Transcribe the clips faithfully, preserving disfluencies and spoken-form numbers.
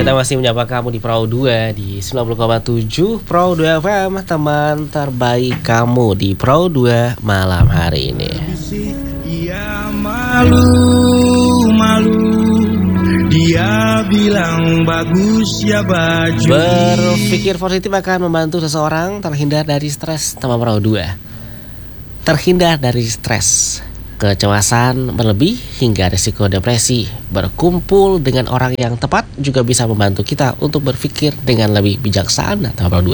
Kita masih menyapa kamu di Perahu dua di sembilan puluh koma tujuh Perahu dua F M, teman terbaik kamu di Perahu dua malam hari ini. Ia malu, malu. Dia bilang bagus ya baju. Berpikir positif akan membantu seseorang terhindar dari stres, teman Perahu dua. Terhindar dari stres, kecemasan berlebih hingga risiko depresi. Berkumpul dengan orang yang tepat juga bisa membantu kita untuk berpikir dengan lebih bijaksana, teman Perahu dua.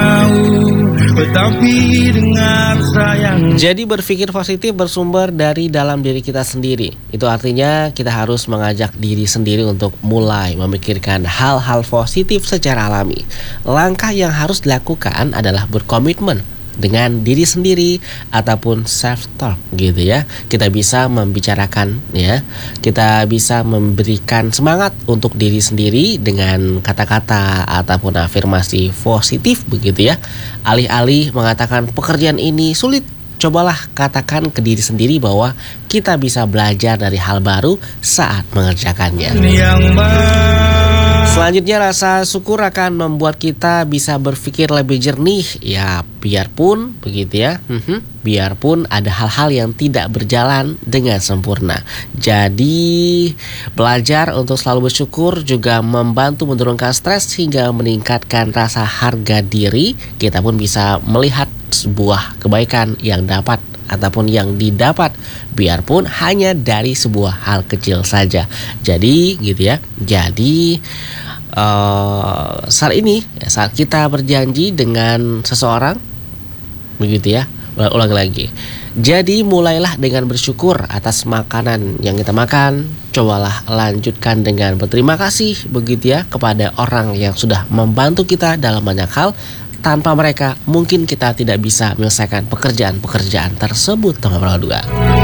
Tetapi dengar sayang. Jadi berpikir positif bersumber dari dalam diri kita sendiri. Itu artinya kita harus mengajak diri sendiri untuk mulai memikirkan hal-hal positif secara alami. Langkah yang harus dilakukan adalah berkomitmen dengan diri sendiri ataupun self talk gitu ya. Kita bisa membicarakan ya, kita bisa memberikan semangat untuk diri sendiri dengan kata-kata ataupun afirmasi positif begitu ya. Alih-alih mengatakan pekerjaan ini sulit, cobalah katakan ke diri sendiri bahwa kita bisa belajar dari hal baru saat mengerjakannya. Yang Selanjutnya, rasa syukur akan membuat kita bisa berpikir lebih jernih. Ya, biarpun begitu ya, mhm, biarpun ada hal-hal yang tidak berjalan dengan sempurna. Jadi, belajar untuk selalu bersyukur juga membantu menurunkan stres hingga meningkatkan rasa harga diri. Kita pun bisa melihat sebuah kebaikan yang dapat ataupun yang didapat, biarpun hanya dari sebuah hal kecil saja. Jadi gitu ya. Jadi uh, saat ini saat kita berjanji dengan seseorang begitu ya, ulang lagi. Jadi mulailah dengan bersyukur atas makanan yang kita makan. Cobalah lanjutkan dengan berterima kasih begitu ya kepada orang yang sudah membantu kita dalam banyak hal. Tanpa mereka mungkin kita tidak bisa menyelesaikan pekerjaan-pekerjaan tersebut, teman Perahu dua.